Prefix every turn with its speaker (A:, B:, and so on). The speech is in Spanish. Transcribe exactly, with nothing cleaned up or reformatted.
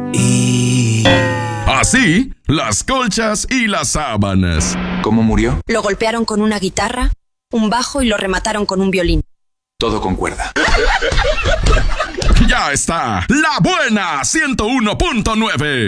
A: Y...
B: así, las colchas y las sábanas.
C: ¿Cómo murió?
D: Lo golpearon con una guitarra, un bajo y lo remataron con un violín.
C: Todo con cuerda.
B: Ya está, La Buena ciento uno punto nueve.